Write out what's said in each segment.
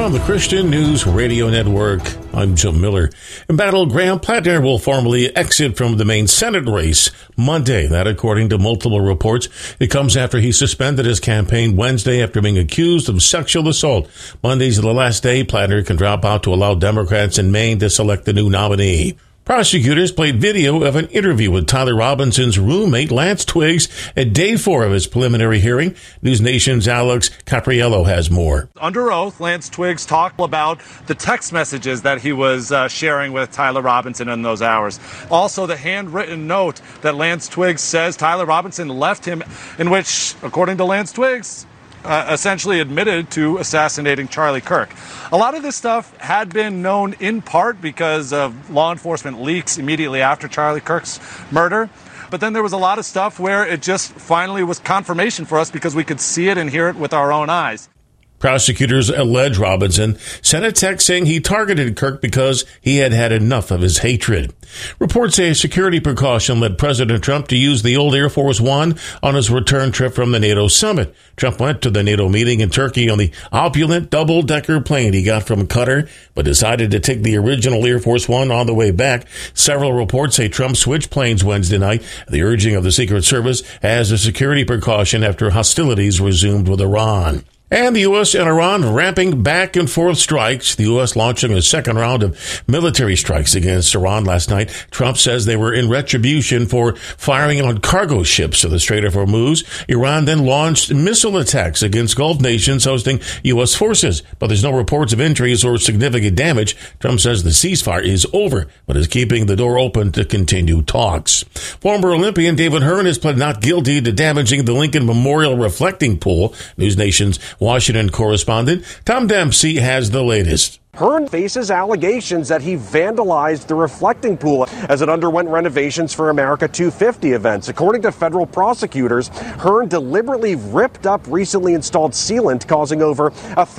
on the Christian News Radio Network. I'm Joe Miller. Embattled Graham Plattner will formally exit from the Maine Senate race Monday. That, according to multiple reports, it comes after he suspended his campaign Wednesday after being accused of sexual assault. Monday's the last day Plattner can drop out to allow Democrats in Maine to select the new nominee. Prosecutors played video of an interview with Tyler Robinson's roommate, Lance Twiggs, at day 4 of his preliminary hearing. News Nation's Alex Capriello has more. Under oath, Lance Twiggs talked about the text messages that he was sharing with Tyler Robinson in those hours. Also, the handwritten note that Lance Twiggs says Tyler Robinson left him, in which, according to Lance Twiggs, essentially admitted to assassinating Charlie Kirk. A lot of this stuff had been known in part because of law enforcement leaks immediately after Charlie Kirk's murder. But then there was a lot of stuff where it just finally was confirmation for us because we could see it and hear it with our own eyes. Prosecutors allege Robinson sent a text saying he targeted Kirk because he had had enough of his hatred. Reports say a security precaution led President Trump to use the old Air Force One on his return trip from the NATO summit. Trump went to the NATO meeting in Turkey on the opulent double-decker plane he got from Qatar, but decided to take the original Air Force One on the way back. Several reports say Trump switched planes Wednesday night at the urging of the Secret Service as a security precaution after hostilities resumed with Iran. And the U.S. and Iran ramping back and forth strikes. The U.S. launching a second round of military strikes against Iran last night. Trump says they were in retribution for firing on cargo ships in the Strait of Hormuz. Iran then launched missile attacks against Gulf nations hosting U.S. forces. But there's no reports of injuries or significant damage. Trump says the ceasefire is over, but is keeping the door open to continue talks. Former Olympian David Hearn has pled not guilty to damaging the Lincoln Memorial reflecting pool. News Nation's Washington correspondent Tom Dempsey has the latest. Hearn faces allegations that he vandalized the reflecting pool as it underwent renovations for America 250 events. According to federal prosecutors, Hearn deliberately ripped up recently installed sealant, causing over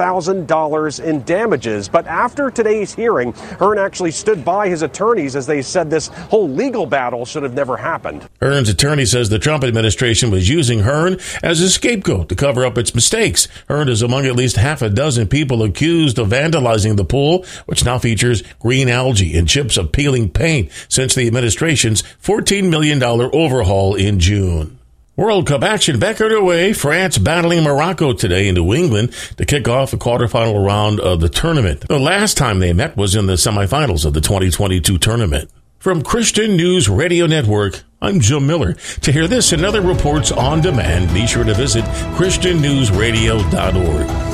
$1,000 in damages. But after today's hearing, Hearn actually stood by his attorneys as they said this whole legal battle should have never happened. Hearn's attorney says the Trump administration was using Hearn as a scapegoat to cover up its mistakes. Hearn is among at least half a dozen people accused of vandalizing the pool, which now features green algae and chips of peeling paint since the administration's $14 million overhaul in June. World Cup action back underway. France battling Morocco today in New England to kick off the quarterfinal round of the tournament. The last time they met was in the semifinals of the 2022 tournament. From Christian News Radio Network, I'm Joe Miller. To hear this and other reports on demand, be sure to visit ChristianNewsRadio.org.